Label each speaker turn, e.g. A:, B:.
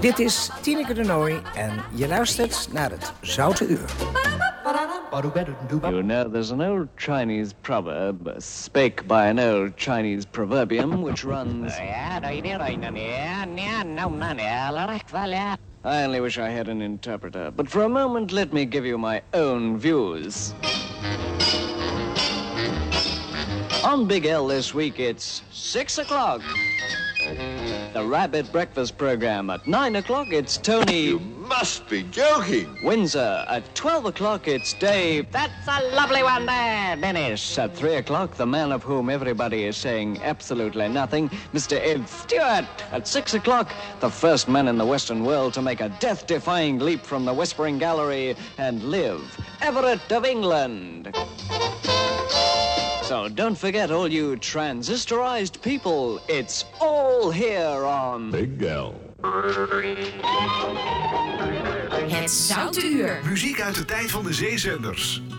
A: Dit is Tineke de Nooi en je luistert naar het Zoute Uur.
B: You know, there's an old Chinese proverb, spake by an old Chinese proverbium, which runs... I only wish I had an interpreter, but for a moment let me give you my own views. On Big L this week, it's 6 o'clock. The Rabbit Breakfast Program. At 9 o'clock, it's Tony...
C: You must be joking.
B: Windsor. At 12 o'clock, it's Dave... That's a lovely one there, Dennis. At 3 o'clock, the man of whom everybody is saying absolutely nothing, Mr. Ed Stewart. At 6 o'clock, the first man in the Western world to make a death-defying leap from the Whispering Gallery and live, Everett of England. So don't forget, all you transistorized people, it's all here on
C: Big L.
D: Het Zoute Uur.
E: Muziek uit de tijd van de zeezenders.